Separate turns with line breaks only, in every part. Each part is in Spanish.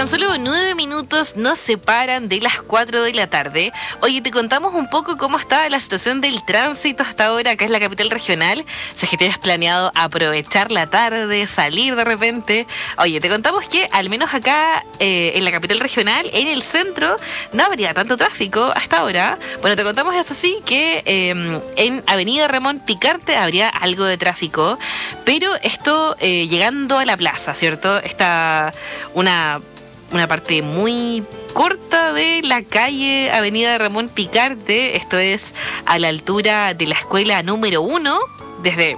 Tan solo 9 minutos nos separan de las 4 de la tarde. Oye, te contamos un poco cómo está la situación del tránsito hasta ahora, acá es la capital regional. Si es que tienes planeado aprovechar la tarde, salir de repente. Oye, te contamos que al menos acá en la capital regional, en el centro, no habría tanto tráfico hasta ahora. Bueno, te contamos eso sí, que en Avenida Ramón Picarte habría algo de tráfico, pero esto llegando a la plaza, ¿cierto? Está una parte muy corta de la calle Avenida Ramón Picarte, esto es a la altura de la escuela número 1, desde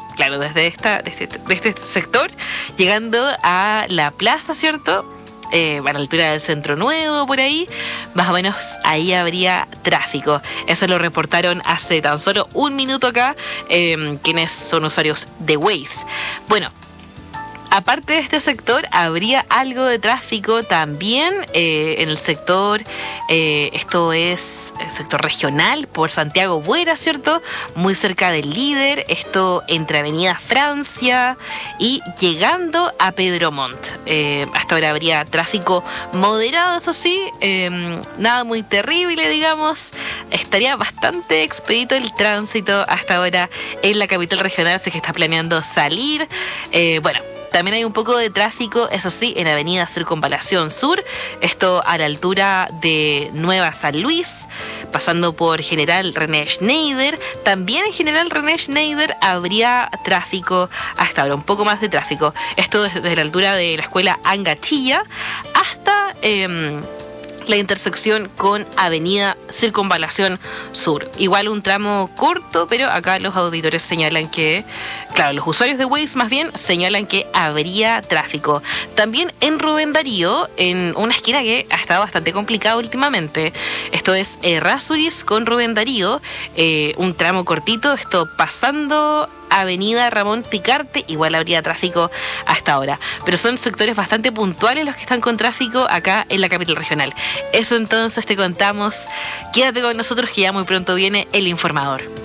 este sector, llegando a la plaza, ¿cierto? A la altura del Centro Nuevo, por ahí, más o menos ahí habría tráfico. Eso lo reportaron hace tan solo un minuto acá, quienes son usuarios de Waze. Bueno, aparte de este sector, habría algo de tráfico también en el sector, esto es el sector regional, por Santiago Buera, ¿cierto? Muy cerca del Líder, esto entre Avenida Francia y llegando a Pedro Montt. Hasta ahora habría tráfico moderado, eso sí, nada muy terrible, digamos. Estaría bastante expedito el tránsito hasta ahora en la capital regional, si es que está planeando salir. Bueno, también hay un poco de tráfico, eso sí, en Avenida Circunvalación Sur, esto a la altura de Nueva San Luis, pasando por General René Schneider. También en General René Schneider habría tráfico hasta ahora, un poco más de tráfico. Esto desde la altura de la escuela Angachilla hasta la intersección con Avenida Circunvalación Sur. Igual un tramo corto, pero acá los auditores señalan que, claro, los usuarios de Waze más bien señalan que habría tráfico. También en Rubén Darío, en una esquina que ha estado bastante complicada últimamente. Esto es Errázuriz con Rubén Darío, un tramo cortito, esto pasando Avenida Ramón Picarte, igual habría tráfico hasta ahora. Pero son sectores bastante puntuales los que están con tráfico acá en la capital regional. Eso entonces te contamos. Quédate con nosotros que ya muy pronto viene el informador.